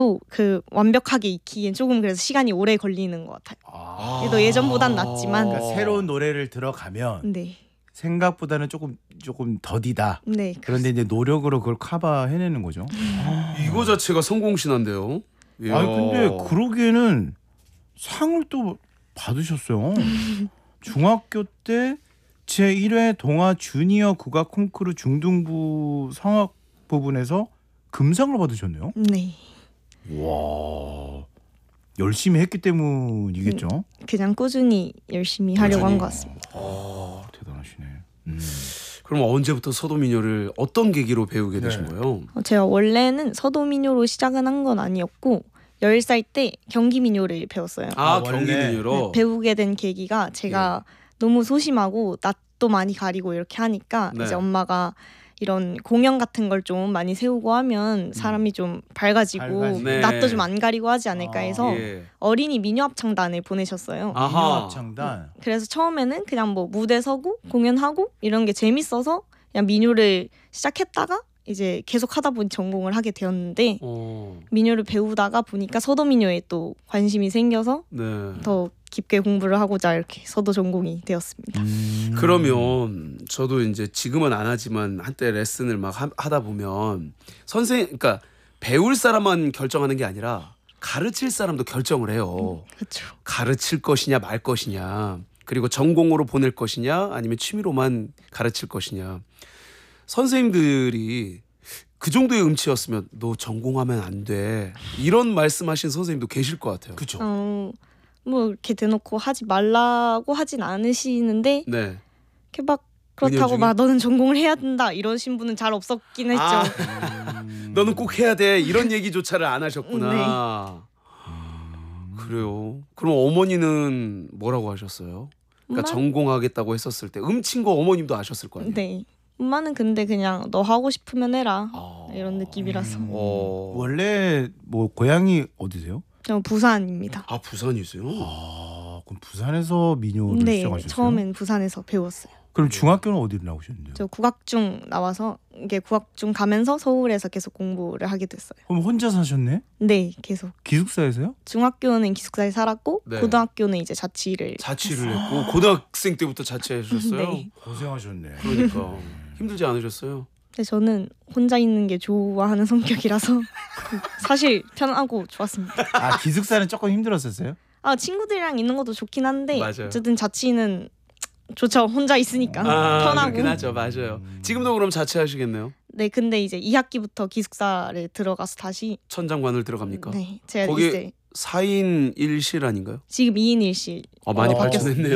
그 완벽하게 익히기엔 조금 그래서 시간이 오래 걸리는 것 같아요. 그래도 예전보단 낫지만 그러니까 새로운 노래를 들어가면 네. 생각보다는 조금 더디다. 네. 그런데 이제 노력으로 그걸 커버해내는 거죠. 이거 자체가 성공 신화인데요. 이야. 아니 근데 그러기에는 상을 또 받으셨어요. 중학교 때 제1회 동아 주니어 국악 콩쿠르 중등부 성악 부분에서 금상을 받으셨네요. 네. 와, 열심히 했기 때문이겠죠. 그냥 꾸준히 열심히 하려고 한 것 같습니다. 대단하시네. 그럼 언제부터 서도민요를 어떤 계기로 배우게 되신 거예요? 제가 원래는 서도민요로 시작은 한 건 아니었고 10살 때 경기민요를 배웠어요. 아, 원래. 경기민요로. 배우게 된 계기가 제가 너무 소심하고 낯도 많이 가리고 이렇게 하니까 네. 이제 엄마가 이런 공연 같은 걸 좀 많이 세우고 하면 사람이 좀 밝아지고 밝아지고. 네. 낯도 좀 안 가리고 하지 않을까 해서 예. 어린이 미녀 합창단을 보내셨어요. 아하. 민요합창단. 그래서 처음에는 그냥 뭐 무대 서고 공연하고 이런 게 재밌어서 그냥 민요를 시작했다가 이제 계속 하다 보니 전공을 하게 되었는데 민요를 배우다가 보니까 서도 민요에 또 관심이 생겨서 네. 더 깊게 공부를 하고자 이렇게 서도 전공이 되었습니다. 그러면 저도 이제 지금은 안 하지만 한때 레슨을 막 하다 보면 그러니까 배울 사람만 결정하는 게 아니라 가르칠 사람도 결정을 해요. 그렇죠. 가르칠 것이냐 말 것이냐, 그리고 전공으로 보낼 것이냐 아니면 취미로만 가르칠 것이냐. 선생님들이 그 정도의 음치였으면 너 전공하면 안 돼, 이런 말씀하신 선생님도 계실 것 같아요. 그렇죠. 뭐 이렇게 대놓고 하지 말라고 하진 않으시는데 네. 이렇게 막 그렇다고 중에? 막 너는 전공을 해야 된다 이러신 분은 잘 없었긴 했죠. 아, 너는 꼭 해야 돼 이런 얘기조차를 안 하셨구나. 그래요. 그럼 어머니는 뭐라고 하셨어요? 그러니까 엄마? 전공하겠다고 했었을 때 음친 거 어머님도 아셨을 거 아니에요? 네. 엄마는 근데 그냥 너 하고 싶으면 해라 아. 이런 느낌이라서. 원래 뭐 고향이 어디세요? 저 부산입니다. 아, 부산이세요? 그럼 부산에서 민요를 네, 시작하셨어요? 처음엔 부산에서 배웠어요. 그럼 중학교는 어디로 나오셨는데요? 저 국악중 나와서 이게 국악중 가면서 서울에서 계속 공부를 하게 됐어요. 그럼 혼자 사셨네? 네, 계속. 기숙사에서요? 중학교는 기숙사에 살았고 네. 고등학교는 이제 자취를. 자취를 했고 고등학생 때부터 자취하셨어요? 네. 고생하셨네. 그러니까 힘들지 않으셨어요? 근데 저는 혼자 있는 게 좋아하는 성격이라서 사실 편하고 좋았습니다. 아, 기숙사는 조금 힘들었었어요? 친구들이랑 있는 것도 좋긴 한데 맞아요. 어쨌든 자취는 좋죠. 혼자 있으니까 편하고. 그렇긴 하죠. 맞아요. 지금도 그럼 자취하시겠네요? 네, 근데 이제 2학기부터 기숙사를 들어가서 다시. 천장관을 들어갑니까? 네, 제가 거기 이제 4인 1실 아닌가요? 지금 2인 1실. 많이 어. 발전했네요.